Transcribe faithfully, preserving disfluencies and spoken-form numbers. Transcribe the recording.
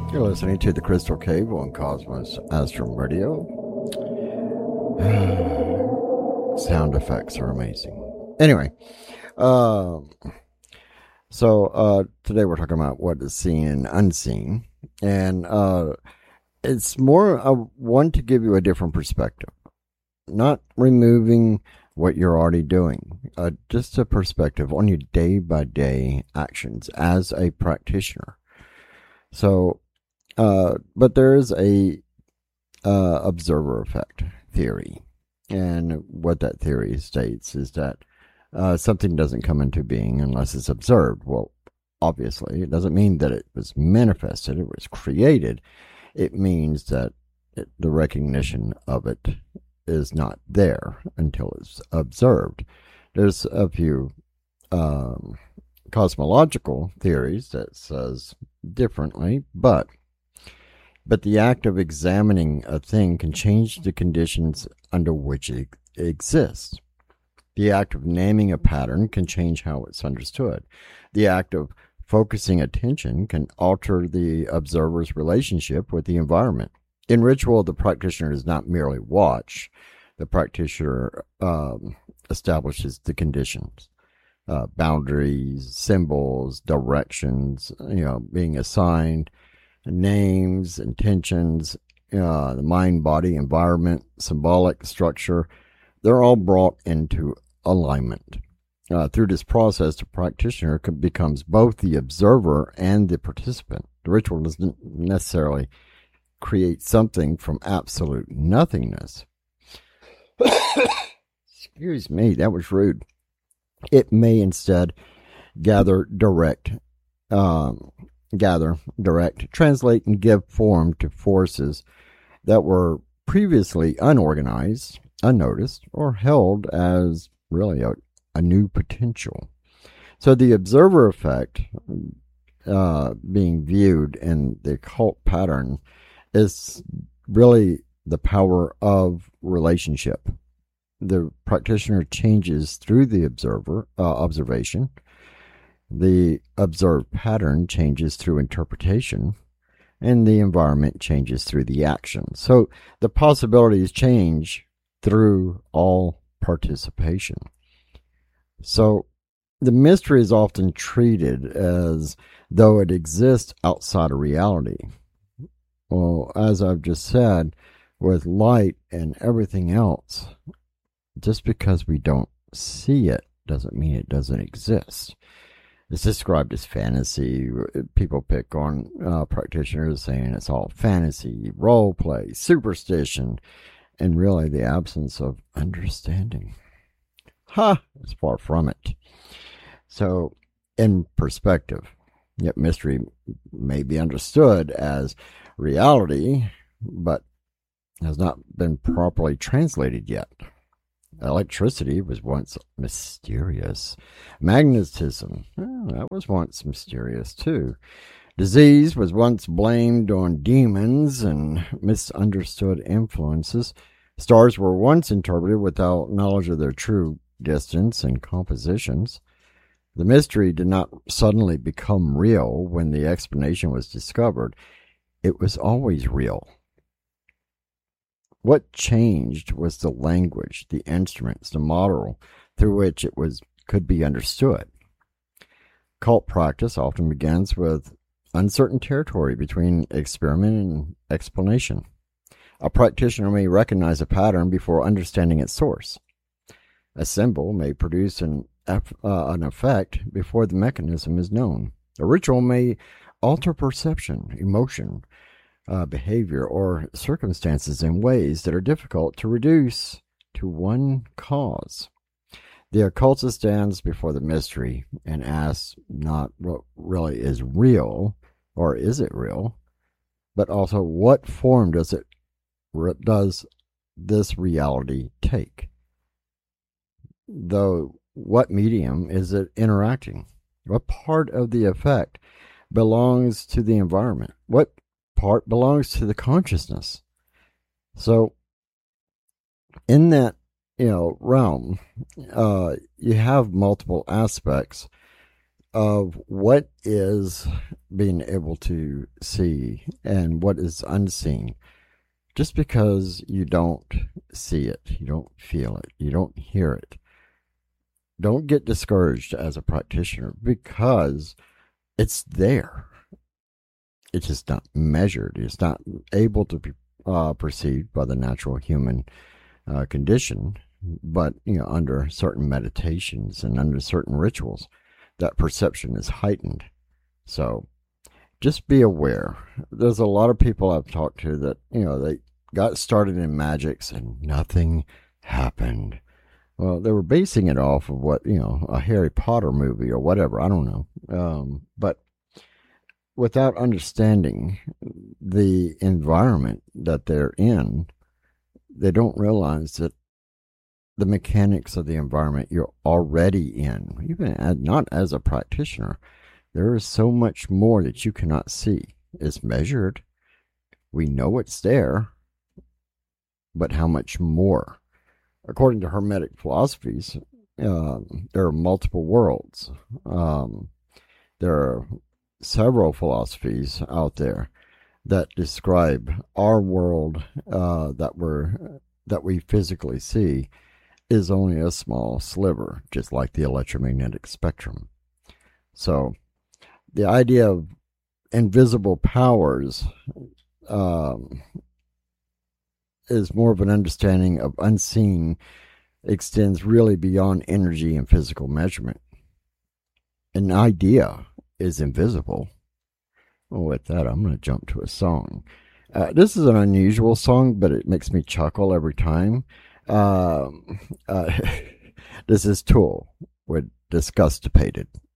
You're listening to the Crystal Cave on Cosmos Astrum Radio. Sound effects are amazing. Anyway, uh, so uh, today we're talking about what is seen and unseen. And uh, it's more uh, one to give you a different perspective, not removing what you're already doing, uh, just a perspective on your day-by-day actions as a practitioner. So, uh, but there is a uh, observer effect theory, and what that theory states is that uh, something doesn't come into being unless it's observed. Well, obviously, it doesn't mean that it was manifested; it was created. It means that it, the recognition of it is not there until it's observed. There's a few um, cosmological theories that says differently, but but the act of examining a thing can change the conditions under which it exists. The act of naming a pattern can change how it's understood. The act of focusing attention can alter the observer's relationship with the environment. In ritual, the practitioner does not merely watch. The practitioner um, establishes the conditions, uh, boundaries, symbols, directions, you know, being assigned, names, intentions, uh, the mind, body, environment, symbolic structure. They're all brought into alignment. Uh, through this process, the practitioner becomes both the observer and the participant. The ritual doesn't necessarily create something from absolute nothingness. Excuse me, that was rude. It may instead gather direct, um, gather, direct, translate, and give form to forces that were previously unorganized, unnoticed, or held as really a, a new potential. So the observer effect, uh, being viewed in the occult pattern, is really the power of relationship. The practitioner changes through the observer uh, observation. The observed pattern changes through interpretation, and the environment changes through the action. So the possibilities change through all participation. So the mystery is often treated as though it exists outside of reality. Well, as I've just said, with light and everything else, just because we don't see it doesn't mean it doesn't exist. It's described as fantasy. People pick on uh, practitioners saying it's all fantasy, role play, superstition, and really the absence of understanding. Ha! It's far from it. So, in perspective, yet mystery may be understood as reality, but has not been properly translated yet. Electricity was once mysterious. Magnetism, well, that was once mysterious too. Disease was once blamed on demons and misunderstood influences. Stars were once interpreted without knowledge of their true distance and compositions. The mystery did not suddenly become real when the explanation was discovered. It was always real. What changed was the language, the instruments, the model through which it was could be understood. Cult practice often begins with uncertain territory between experiment and explanation. A practitioner may recognize a pattern before understanding its source. A symbol may produce an, uh, an effect before the mechanism is known. A ritual may alter perception, emotion, Uh, behavior, or circumstances in ways that are difficult to reduce to one cause. The occultist stands before the mystery and asks not what really is real, or is it real, but also what form does it does this reality take? Though, what medium is it interacting? What part of the effect belongs to the environment? What part belongs to the consciousness? So in that, you know, realm, uh, you have multiple aspects of what is being able to see and what is unseen. Just because you don't see it, you don't feel it, you don't hear it, don't get discouraged as a practitioner because it's there. It's just not measured. It's not able to be uh, perceived by the natural human uh, condition, but you know, under certain meditations and under certain rituals, that perception is heightened. So just be aware. There's a lot of people I've talked to that, you know, they got started in magics and nothing happened. Well, they were basing it off of what, you know, a Harry Potter movie or whatever. I don't know. Um, but without understanding the environment that they're in, they don't realize that the mechanics of the environment you're already in, even as, not as a practitioner, there is so much more that you cannot see. It's measured. We know it's there, but how much more? According to Hermetic philosophies, uh, there are multiple worlds. Um, there are several philosophies out there that describe our world uh, that we're that we physically see is only a small sliver, just like the electromagnetic spectrum. So the idea of invisible powers um, is more of an understanding of unseen, extends really beyond energy and physical measurement. An idea is invisible. Well, with that, I'm going to jump to a song. Uh, this is an unusual song, but it makes me chuckle every time. Um, uh, this is Tool with Disgustipated.